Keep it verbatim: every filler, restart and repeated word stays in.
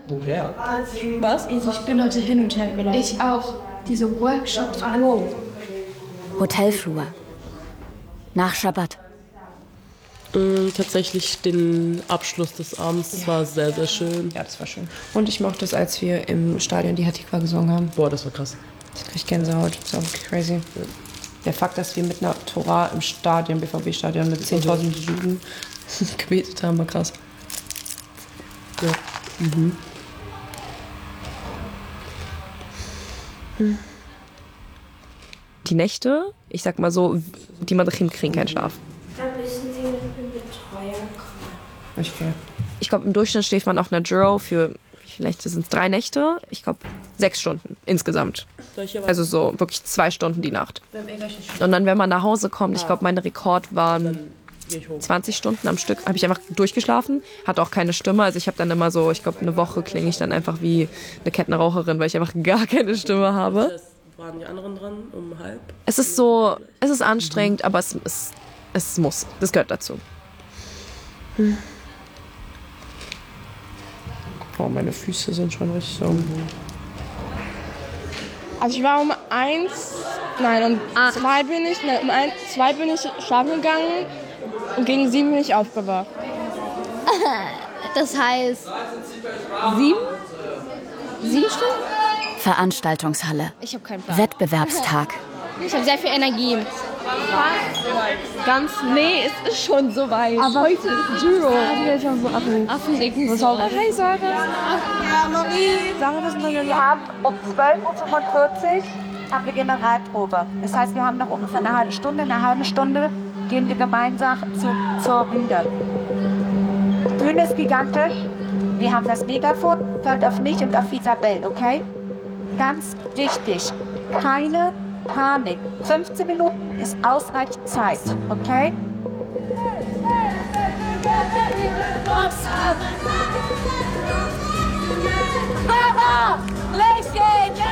Woher? Was? Ich bin heute hin und her gelaufen. Ich auch. Diese Workshops. Oh. Hotelflur. Nach Schabbat. Ähm, tatsächlich den Abschluss des Abends. Das ja. war sehr, sehr schön. Ja, das war schön. Und ich mochte es, als wir im Stadion die Hatikwa gesungen haben. Boah, das war krass. Das krieg ich Gänsehaut. Das war wirklich crazy. Ja. Der Fakt, dass wir mit einer Tora im Stadion, B V B-Stadion mit zehntausend Juden gebetet haben, war krass. Ja. Mhm. Die Nächte, ich sag mal so, die Madrichen kriegen keinen Schlaf. Da müssen sie mit einem Betreuer kommen. Okay. Ich glaube, im Durchschnitt schläft man auf einer Juro für, vielleicht sind es drei Nächte, ich glaube, sechs Stunden insgesamt. Also so wirklich zwei Stunden die Nacht. Und dann, wenn man nach Hause kommt, ich glaube, mein Rekord waren zwanzig Stunden am Stück, habe ich einfach durchgeschlafen, hatte auch keine Stimme. Also ich habe dann immer so, ich glaube, eine Woche klinge ich dann einfach wie eine Kettenraucherin, weil ich einfach gar keine Stimme habe. Waren die anderen dran um halb? Es ist so, es ist anstrengend, aber es, es, es muss. Das gehört dazu. Hm. Oh, meine Füße sind schon richtig so. Also ich war um eins, nein, um ah. zwei bin ich, nein, um ein, zwei bin ich schlafen gegangen und gegen sieben bin ich aufgewacht. Das heißt sieben? Sieben Stunden? Veranstaltungshalle. Ich habe keinen Plan. Wettbewerbstag. Ich habe sehr viel Energie. Ganz, nee, es ist schon so weit. Aber heute ist Juro. Ich habe so Affen. Affen Hi Sarah. Ja, Marie. Sarah, was ist denn Wir haben um zwölf Uhr fünfundvierzig haben wir Generalprobe. Das heißt, wir haben noch ungefähr eine halbe Stunde. In einer halben Stunde gehen wir gemeinsam zu, zur Bühne. Die Bühne ist gigantisch. Wir haben das Megafon, hört auf mich und auf Isabel, okay? Ganz wichtig, keine Panik. fünfzehn Minuten ist ausreichend Zeit, okay?